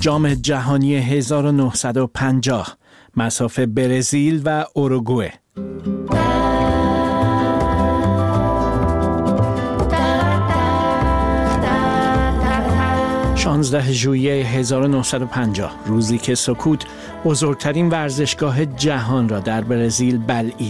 جام جهانی 1950 مصاف برزیل و اوروگوئه. 16 ژوئیه 1950 روزی که سکوت بزرگترین ورزشگاه جهان را در برزیل بلعید.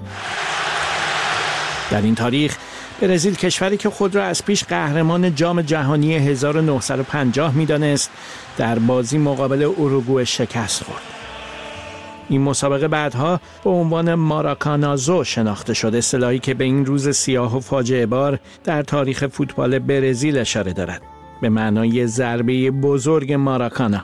در این تاریخ برزیل کشوری که خود را از پیش قهرمان جام جهانی 1950 می‌دانست در بازی مقابل اوروگوئه شکست خورد. این مسابقه بعدها به عنوان ماراکانازو شناخته شده، اصطلاحی که به این روز سیاه و فاجعه بار در تاریخ فوتبال برزیل اشاره دارد، به معنای ضربه بزرگ ماراکانا.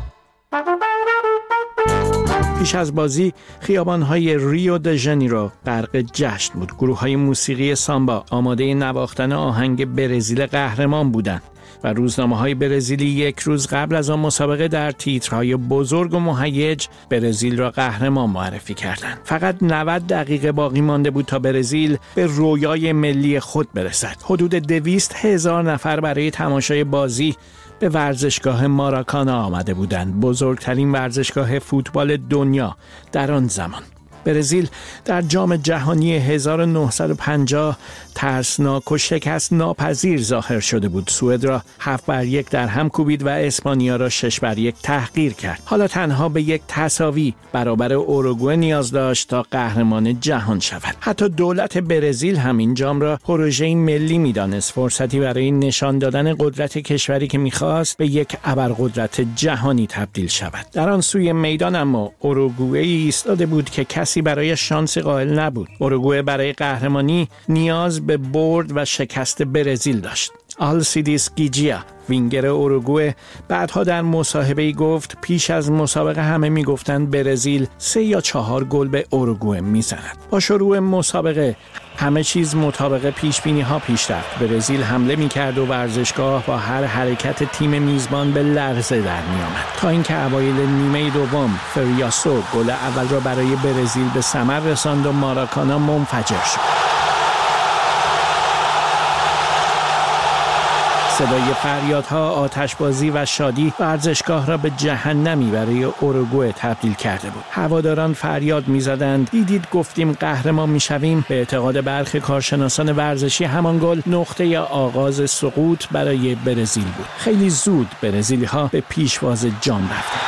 پیش از بازی خیابان‌های ریو د ژانیرو غرق جشن بود. گروه‌های موسیقی سامبا آماده نواختن آهنگ برزیل قهرمان بودند و روزنامه‌های برزیلی یک روز قبل از آن مسابقه در تیترهای بزرگ و مهیج برزیل را قهرمان معرفی کردند. فقط 90 دقیقه باقی مانده بود تا برزیل به رویای ملی خود برسد. حدود 200,000 نفر برای تماشای بازی به ورزشگاه ماراکانا آمده بودند، بزرگترین ورزشگاه فوتبال دنیا در آن زمان. برزیل در جام جهانی 1950 ترسناک و شکست ناپذیر ظاهر شده بود. سوئد را 7-1 در هم کوبید و اسپانیا را 6-1 تحقیر کرد. حالا تنها به یک تساوی برابر اوروگوئه نیاز داشت تا قهرمان جهان شود. حتی دولت برزیل همین جام را پروژه ملی می‌دانست، فرصتی برای نشان دادن قدرت کشوری که می‌خواست به یک ابرقدرت جهانی تبدیل شود. در آن سوی میدان اما اوروگوئه ایستاده بود که کسی برای شانس قائل نبود. اوروگوئه برای قهرمانی نیاز به برد و شکست برزیل داشت. آلسیدیس گیجیا وینگر اوروگوئه بعدها در مصاحبه‌ای گفت پیش از مسابقه همه میگفتند برزیل 3 یا 4 گل به اوروگوئه میزند. با شروع مسابقه همه چیز مطابق پیش‌بینی‌ها پیش رفت. برزیل حمله می‌کرد و ورزشگاه با هر حرکت تیم میزبان به لرزه در می‌آمد، تا اینکه اوایل نیمه دوم فریاسو گل اول را برای برزیل به ثمر رساند و ماراکانا منفجر شد. صدای فریادها، آتشبازی و شادی ورزشگاه را به جهنمی برای اوروگوئه تبدیل کرده بود. هواداران فریاد می‌زدند دیدید گفتیم قهرمان می‌شویم. به اعتقاد برخی کارشناسان ورزشی همان گل نقطه آغاز سقوط برای برزیل بود. خیلی زود برزیلی‌ها به پیشواز جام رفتند.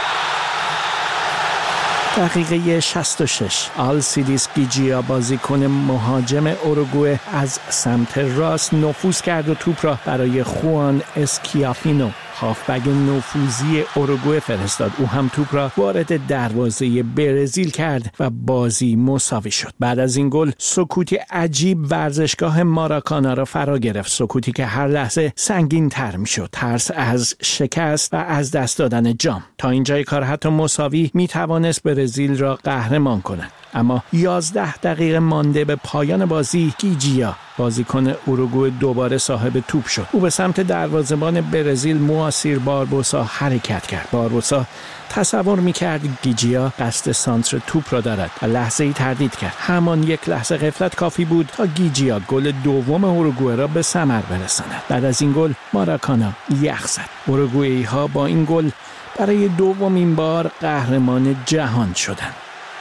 دقیقه 66 آلسیدیس گیجیا بازیکن مهاجم اوروگوئه از سمت راست نفوذ کرد و توپ را برای خوان اسکیافینو هافبک نفوذی اوروگوئه فرستاد. او هم توپ را وارد دروازه برزیل کرد و بازی مساوی شد. بعد از این گل سکوتی عجیب ورزشگاه ماراکانا را فرا گرفت، سکوتی که هر لحظه سنگین تر می شد. ترس از شکست و از دست دادن جام. تا اینجای کار حتی مساوی می توانست برزیل را قهرمان کند. اما 11 دقیقه مانده به پایان بازی گیجیا بازیکن اوروگوئه دوباره صاحب توپ شد. او به سمت دروازه‌بان برزیل مواسیر باربوسا حرکت کرد. باربوسا تصور می‌کرد گیجیا قصد سانتر توپ را دارد و لحظه‌ای تردید کرد. همان یک لحظه غفلت کافی بود تا گیجیا گل دوم اوروگوئه را به ثمر برساند. بعد از این گل ماراکانا یخ زد. اوروگوئه‌ای‌ها با این گل برای دومین بار قهرمان جهان شدند.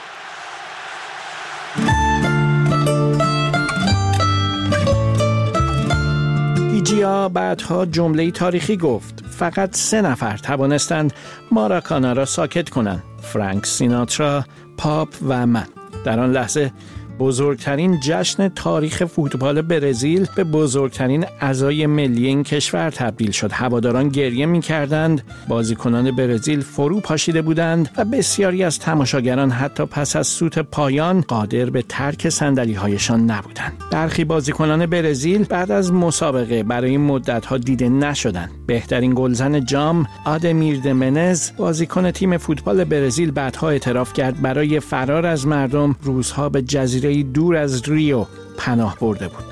گیجیا بعدها جمله‌ای تاریخی گفت: فقط 3 نفر توانستند ماراکانا را ساکت کنند، فرانک سیناترا، پاپ و من. در آن لحظه بزرگترین جشن تاریخ فوتبال برزیل به بزرگترین عزای ملی این کشور تبدیل شد. هواداران گریه می‌کردند، بازیکنان برزیل فرو پاشیده بودند و بسیاری از تماشاگران حتی پس از سوت پایان قادر به ترک صندلی‌هایشان نبودند. برخی بازیکنان برزیل بعد از مسابقه برای مدت‌ها دیده نشدند. بهترین گلزن جام آدمیر دمنز، بازیکن تیم فوتبال برزیل، بعدها اعتراف کرد برای فرار از مردم روزها به جزیره دور از ریو پناه برده بود.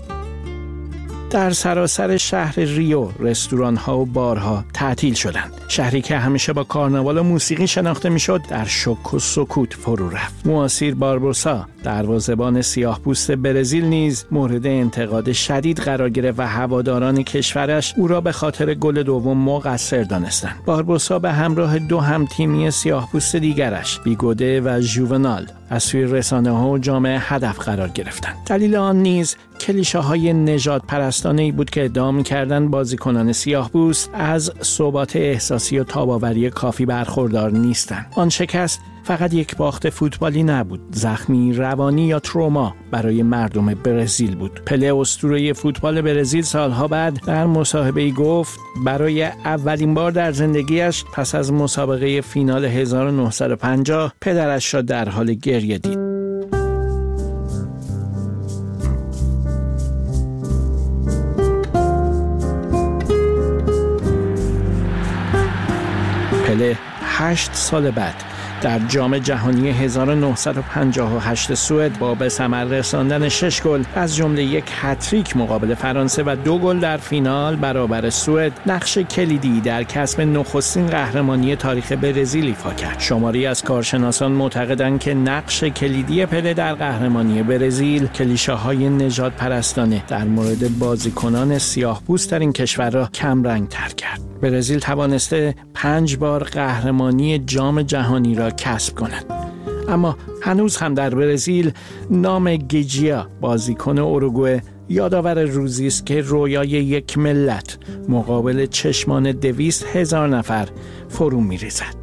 در سراسر شهر ریو رستوران‌ها و بارها تعطیل شدند. شهری که همیشه با کارناوال و موسیقی شناخته می‌شد در شک و سکوت فرو رفت. مواسیر باربوسا دروازه‌بان سیاه‌پوست برزیل نیز مورد انتقاد شدید قرار گرفت و هواداران کشورش او را به خاطر گل دوم مقصر دانستند. باربوسا به همراه دو همتیمی سیاه‌پوست دیگرش بیگوده و ژوونال از سوی رسانه‌ها و جامعه هدف قرار گرفتند. دلیل آن نیز کلیشه‌های نژاد پرستانه‌ای بود که ادعا می‌کردند بازیکنان سیاه‌پوست از ثبات احساسی و تاب‌آوری کافی برخوردار نیستند. آن شکست فقط یک باخت فوتبالی نبود، زخمی روانی یا تروما برای مردم برزیل بود. پله اسطوره فوتبال برزیل سالها بعد در مصاحبه‌ای گفت برای اولین بار در زندگیش پس از مسابقه فینال 1950 پدرش را در حال گریه دید. پله 8 سال بعد در جام جهانی 1958 سوئد با به ثمر رساندن 6 گل از جمله یک هتریک مقابل فرانسه و 2 گل در فینال برابر سوئد نقش کلیدی در کسب نخستین قهرمانی تاریخ برزیل ایفا کرد. شماری از کارشناسان معتقدند که نقش کلیدی پله در قهرمانی برزیل کلیشه‌های نژاد پرستانه در مورد بازیکنان سیاه‌پوست در این کشور را کم رنگ تر کرد. برزیل توانسته 5 بار قهرمانی جام جهانی را کسب کند. اما هنوز هم در برزیل نام گیجیا بازیکن اوروگوئه یادآور روزی است که رویای یک ملت مقابل چشمان 200,000 نفر فرو می‌ریزد.